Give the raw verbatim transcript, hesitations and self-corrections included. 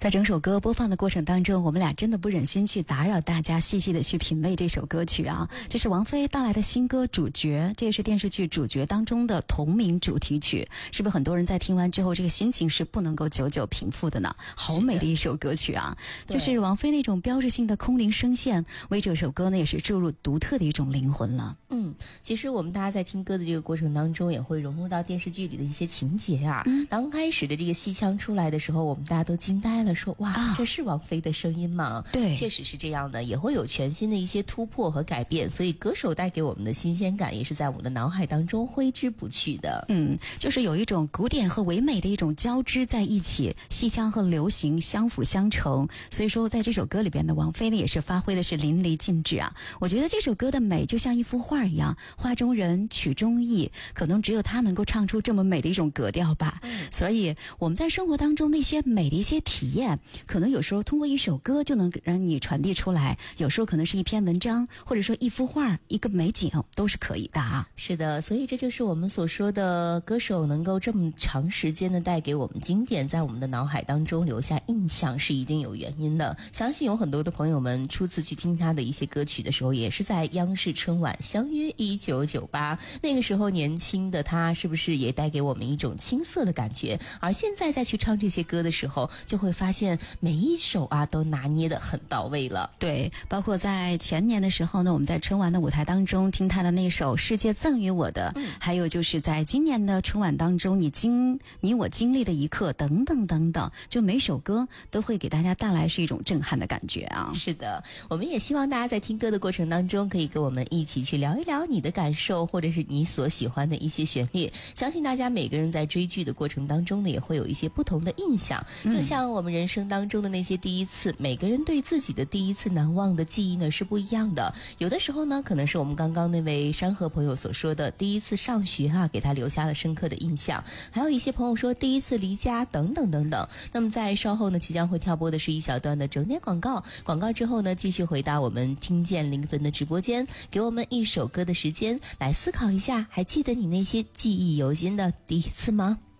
在整首歌播放的过程当中，我们俩真的不忍心去打扰大家细细的去品味这首歌曲啊。这是王菲带来的新歌《主角》，这也是电视剧《主角》当中的同名主题曲。是不是很多人在听完之后，这个心情是不能够久久平复的呢？好美的一首歌曲啊！就是王菲那种标志性的空灵声线，为这首歌呢也是注入独特的一种灵魂了。 嗯，其实我们大家在听歌的这个过程当中，也会融入到电视剧里的一些情节啊。嗯、刚开始的这个戏腔出来的时候，我们大家都惊呆了，说哇、啊，这是王菲的声音吗？ 对， 确实是这样的，也会有全新的一些突破和改变。所以歌手带给我们的新鲜感，也是在我们的脑海当中挥之不去的。 嗯，就是有一种古典和唯美的一种交织在一起，戏腔和流行相辅相成。所以说，在这首歌里边的王菲呢，也是发挥的是淋漓尽致啊。我觉得这首歌的美就像一幅画一样，画中人，曲中意，可能只有她能够唱出这么美的一种格调吧。嗯、所以我们在生活当中那些美的一些体验，可能有时候通过一首歌就能让你传递出来，有时候可能是一篇文章，或者说一幅画，一个美景，都是可以的啊。 是的，所以这就是我们所说的歌手能够这么长时间的带给我们经典，在我们的脑海当中留下印象，是一定有原因的。相信有很多的朋友们初次去听他的一些歌曲的时候，也是在央视春晚相约一九九八，那个时候年轻的他是不是也带给我们一种青涩的感觉？而现在再去唱这些歌的时候，就会发现每一首啊都拿捏得很到位了。 对，包括在前年的时候呢，我们在春晚的舞台当中听他的那首《世界赠予我的》，嗯、还有就是在今年的春晚当中，你经你我经历的一刻等等等等，就每首歌都会给大家带来是一种震撼的感觉啊。 是的，我们也希望大家在听歌的过程当中，可以跟我们一起去聊一聊你的感受，或者是你所喜欢的一些旋律。相信大家每个人在追剧的过程当中呢，也会有一些不同的印象。嗯、就像我们人生当中的那些第一次，每个人对自己的第一次难忘的记忆呢是不一样的。有的时候呢，可能是我们刚刚那位山河朋友所说的第一次上学啊，给他留下了深刻的印象。还有一些朋友说第一次离家等等等等。那么在稍后呢，即将会跳播的是一小段的整点广告。广告之后呢，继续回到我们听见零分的直播间，给我们一首歌的时间来思考一下，还记得你那些记忆犹新的第一次吗？